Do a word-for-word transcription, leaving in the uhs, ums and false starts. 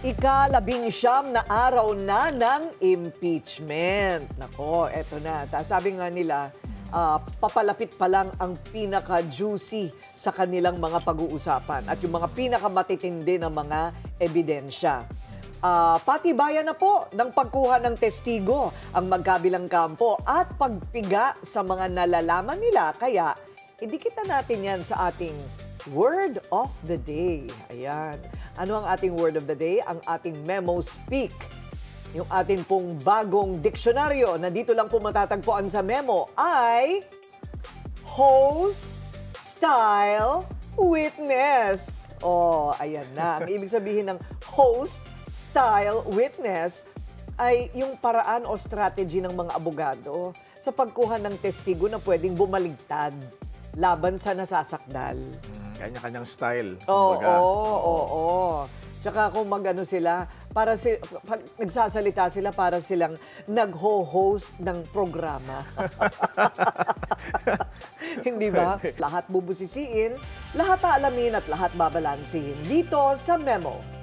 Ikalabing siyam na araw na ng impeachment. Nako, eto na. Ta- Sabi nga nila, ah, papalapit pa lang ang pinaka-juicy sa kanilang mga pag-uusapan at yung mga pinakamatitindi ng mga ebidensya. Ah, patibayan na po ng pagkuha ng testigo ang magkabilang kampo at pagpiga sa mga nalalaman nila. Kaya, idikita natin yan sa ating Word of the Day. Ayan. Ano ang ating Word of the Day? Ang ating Memo Speak. Yung ating pong bagong diksyonaryo na dito lang po matatagpuan sa Memo ay Host Style Witness. Oh, ayan na. Ang ibig sabihin ng Host Style Witness ay yung paraan o strategy ng mga abogado sa pagkuha ng testigo na pwedeng bumaligtad laban sa nasasakdal. Kanya-kanyang style. Oo, kumbaga. oo, oo. Tsaka kung mag-ano sila, para si, pag nagsasalita sila, para silang nagho-host ng programa. Hindi ba? Lahat bubusisiin, lahat aalamin at lahat babalansihin dito sa Memo.